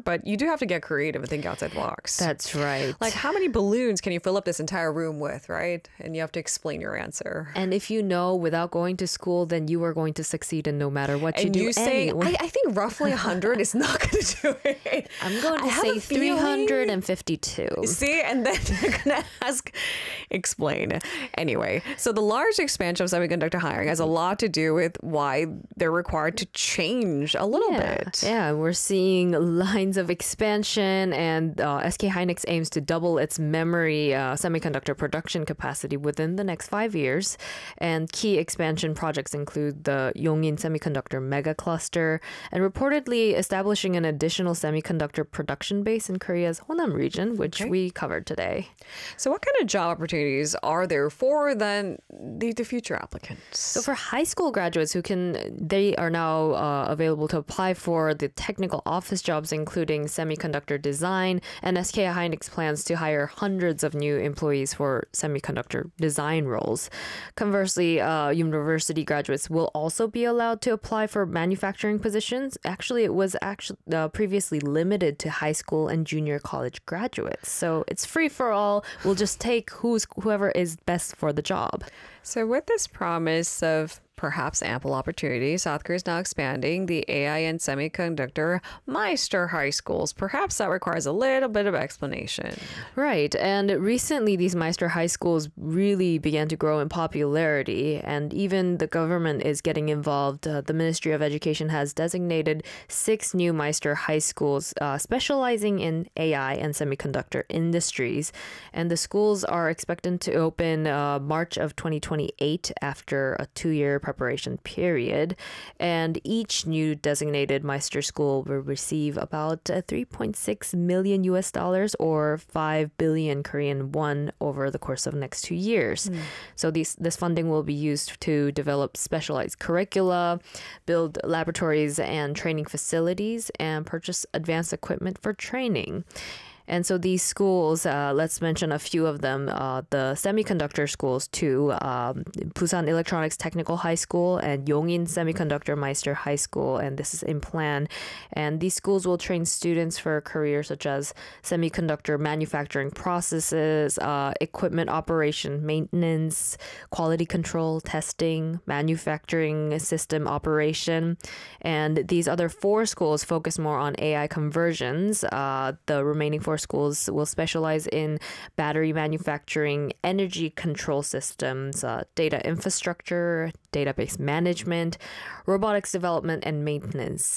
but you do have to get creative and think outside the box. That's right. Like, how many balloons can you fill up this entire room with, right? And you have to explain your answer. And if you know without going to school, then you are going to succeed in no matter what you And do. you say, anyway. I think roughly 100 is not going to do it. I'm going to I have say a feeling- 352. See, and then you're going to ask, explain. Anyway, so the large expansion of semiconductor hiring has a lot to do with why they're required to change a little bit. Yeah, we're seeing lines of expansion, and SK Hynix aims to double its memory semiconductor production capacity within the next 5 years. And key expansion projects include the Yongin Semiconductor Mega Cluster and reportedly establishing an additional semiconductor production base in Korea's Honam region, which we covered today. So what kind of job opportunities are there for then the future applicants? So for high school graduates they are now available to apply for the technical office jobs, including semiconductor design, and SK Hynix plans to hire hundreds of new employees for semiconductor design roles. Conversely, university graduates will also be allowed to apply for manufacturing positions. Actually, it was previously limited to high school and junior college graduates. So it's free for all. We'll just take whoever is best for the job. So with this promise of perhaps ample opportunity, South Korea is now expanding the AI and semiconductor Meister high schools. Perhaps that requires a little bit of explanation. Right. And recently, these Meister high schools really began to grow in popularity, and even the government is getting involved. The Ministry of Education has designated 6 new Meister high schools specializing in AI and semiconductor industries. And the schools are expected to open March of 2028 after a 2-year preparation period. And each new designated Meister school will receive about 3.6 million US dollars or 5 billion Korean won over the course of the next 2 years. So this funding will be used to develop specialized curricula, build laboratories and training facilities, and purchase advanced equipment for training. And so these schools, let's mention a few of them. The semiconductor schools too, Busan Electronics Technical High School and Yongin Semiconductor Meister High School, and this is in plan. And these schools will train students for careers such as semiconductor manufacturing processes, equipment operation, maintenance, quality control, testing, manufacturing system operation. And these other 4 schools focus more on AI conversions. The remaining 4 schools will specialize in battery manufacturing, energy control systems, data infrastructure, database management, robotics development, and maintenance.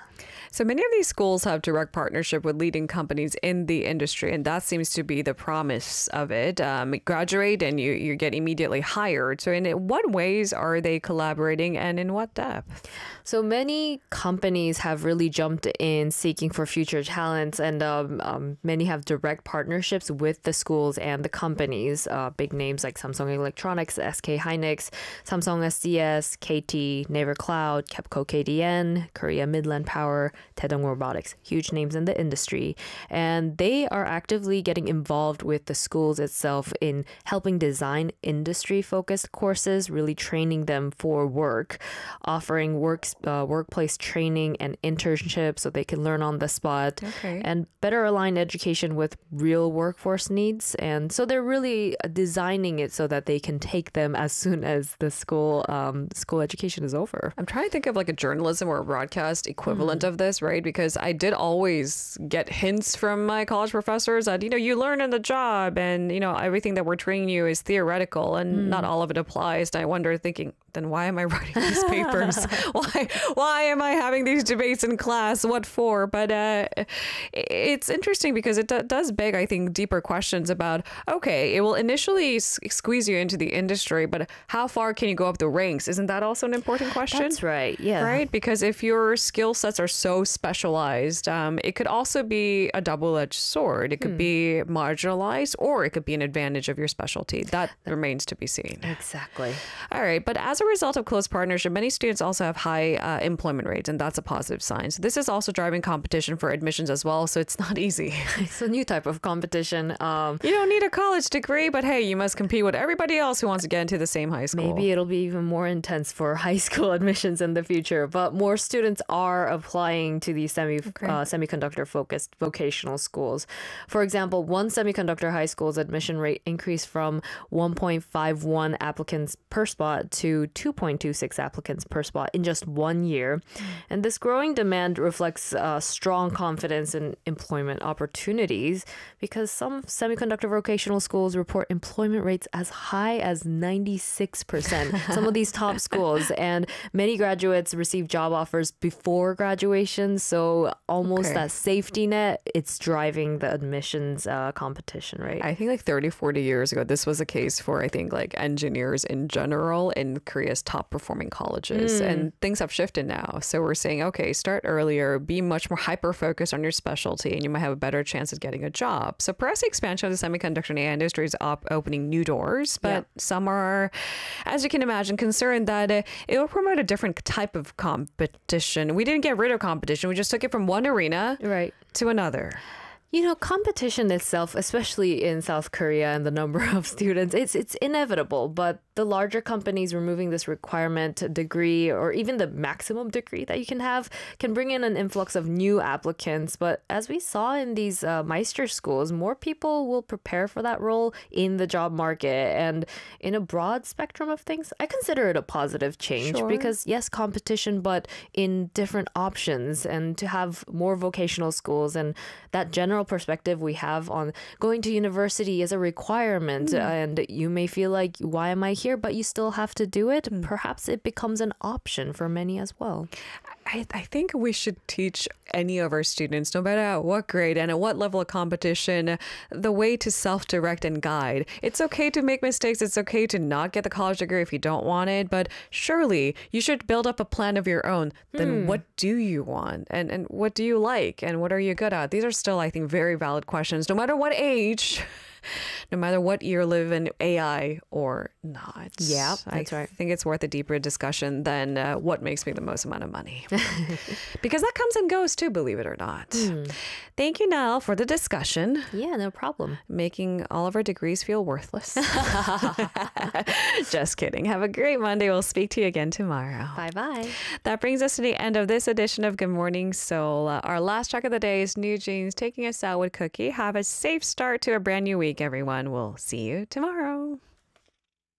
So many of these schools have direct partnership with leading companies in the industry, and that seems to be the promise of it. Graduate and you get immediately hired. So in what ways are they collaborating, and in what depth? So many companies have really jumped in seeking for future talents, and many have direct partnerships with the schools and the companies. Big names like Samsung Electronics, SK Hynix, Samsung SDS, KT, Naver Cloud, KEPCO KDN, Korea Midland Power, Taedong Robotics, huge names in the industry. And they are actively getting involved with the schools itself in helping design industry-focused courses, really training them for work, offering workplace training and internships so they can learn on the spot, and better align education with real workforce needs. And so they're really designing it so that they can take them as soon as the school education is over. I'm trying to think of like a journalism or a broadcast equivalent of this, right? Because I did always get hints from my college professors that, you learn in the job, and, everything that we're training you is theoretical, and not all of it applies. And I wonder, thinking, then why am I writing these papers? Why am I having these debates in class? What for? But it's interesting because it does beg, I think, deeper questions about, okay, it will initially squeeze you into the industry, but how far can you go up the ranks? Isn't that also an important question? That's right. Yeah. Right? Because if your skill sets are so specialized, it could also be a double-edged sword. It could be marginalized, or it could be an advantage of your specialty. That remains to be seen. Exactly. All right. But as a a result of close partnership, many students also have high employment rates, and that's a positive sign. So this is also driving competition for admissions as well. So it's not easy. It's a new type of competition. You don't need a college degree, but hey, you must compete with everybody else who wants to get into the same high school. Maybe it'll be even more intense for high school admissions in the future, but more students are applying to these semiconductor-focused vocational schools. For example, one semiconductor high school's admission rate increased from 1.51 applicants per spot to 2.26 applicants per spot in just 1 year. And this growing demand reflects strong confidence in employment opportunities because some semiconductor vocational schools report employment rates as high as 96%. Some of these top schools, and many graduates receive job offers before graduation. So almost that safety net, it's driving the admissions competition, right? I think like 30, 40 years ago, this was a case for, I think, like engineers in general in Korea's top performing colleges. And things have shifted now. So we're saying, okay, start earlier, be much more hyper-focused on your specialty, and you might have a better chance of getting a job. So perhaps the expansion of the semiconductor and AI industry is opening new doors, but some are, as you can imagine, concerned that it will promote a different type of competition. We didn't get rid of competition. We just took it from one arena to another. You know, competition itself, especially in South Korea and the number of students, it's inevitable. But the larger companies removing this requirement degree, or even the maximum degree that you can have, can bring in an influx of new applicants. But as we saw in these Meister schools, more people will prepare for that role in the job market. And in a broad spectrum of things, I consider it a positive change because, yes, competition, but in different options, and to have more vocational schools and that general perspective we have on going to university is a requirement, and you may feel like, why am I here? But you still have to do it. Perhaps it becomes an option for many as well. I think we should teach any of our students, no matter what grade and at what level of competition, the way to self-direct and guide. It's okay to make mistakes. It's okay to not get the college degree if you don't want it. But surely you should build up a plan of your own. Then what do you want? And what do you like? And what are you good at? These are still, I think, very valid questions, no matter what age. No matter what year live in, AI or not. Yeah, that's right. I think it's worth a deeper discussion than what makes me the most amount of money. Because that comes and goes too, believe it or not. Thank you, Nell, for the discussion. Yeah, no problem. Making all of our degrees feel worthless. Just kidding. Have a great Monday. We'll speak to you again tomorrow. Bye-bye. That brings us to the end of this edition of Good Morning Seoul. Our last track of the day is New Jeans taking us out with Cookie. Have a safe start to a brand new week, everyone. We'll see you tomorrow.